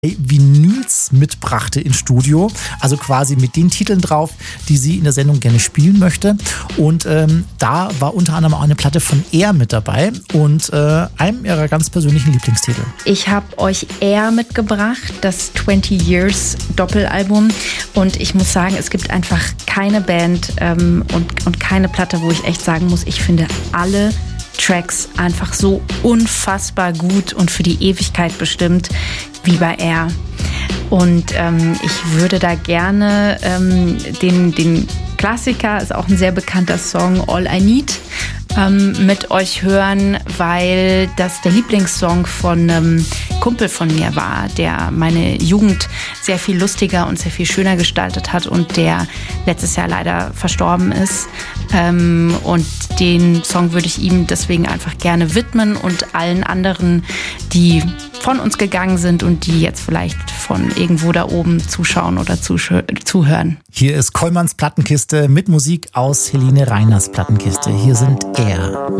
Vinyls mitbrachte ins Studio, also quasi mit den Titeln drauf, die sie in der Sendung gerne spielen möchte. Und da war unter anderem auch eine Platte von Air mit dabei und einem ihrer ganz persönlichen Lieblingstitel. Ich habe euch Air mitgebracht, das 20 Years Doppelalbum, und ich muss sagen, es gibt einfach keine Band und keine Platte, wo ich echt sagen muss, ich finde alle Tracks einfach so unfassbar gut und für die Ewigkeit bestimmt wie bei Air. Und ich würde da gerne den Klassiker, ist auch ein sehr bekannter Song, All I Need, mit euch hören, weil das der Lieblingssong von einem Kumpel von mir war, der meine Jugend sehr viel lustiger und sehr viel schöner gestaltet hat und der letztes Jahr leider verstorben ist. Und den Song würde ich ihm deswegen einfach gerne widmen und allen anderen, die von uns gegangen sind und die jetzt vielleicht von irgendwo da oben zuschauen oder zuhören. Hier ist Kollmanns Plattenkiste mit Musik aus Helene Reiners Plattenkiste. Hier sind Air.